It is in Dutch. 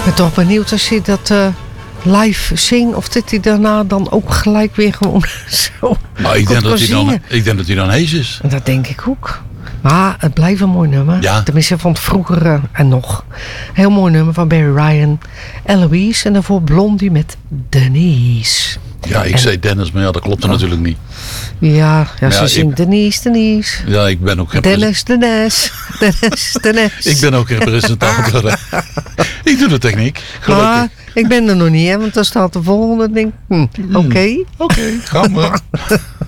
ben toch benieuwd als je dat live zingt, of dat hij daarna dan ook gelijk weer gewoon zo. Maar ik denk dat hij dan hees is. En dat denk ik ook. Maar het blijft een mooi nummer. Ja. Tenminste van het vroegere en nog. Heel mooi nummer van Barry Ryan. Eloise en daarvoor Blondie met Denise. Ja, ik zei Dennis, maar ja, dat klopt natuurlijk niet. Ja, ze zingt Denise. Ja, ik ben ook geen Dennis. Ik ben ook geen presentator. Ik doe de techniek. Maar ik ben er nog niet, hè, want dan staat de volgende ding. Oké. Oké, gaan we.